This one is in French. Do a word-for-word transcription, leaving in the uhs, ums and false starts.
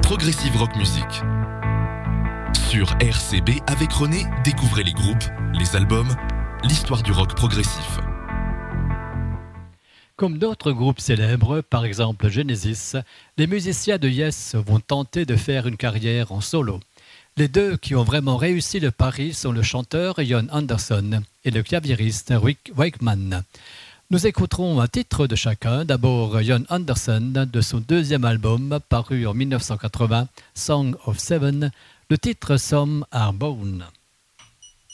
Progressive Rock Music. Sur R C B avec René, découvrez les groupes, les albums, l'histoire du rock progressif. Comme d'autres groupes célèbres, par exemple Genesis, les musiciens de Yes vont tenter de faire une carrière en solo. Les deux qui ont vraiment réussi le pari sont le chanteur Jon Andersson et le claviériste Rick Wakeman. Nous écouterons un titre de chacun, d'abord Jon Andersson de son deuxième album paru en dix-neuf cent quatre-vingts, Song of Seven, le titre Some Are Bone.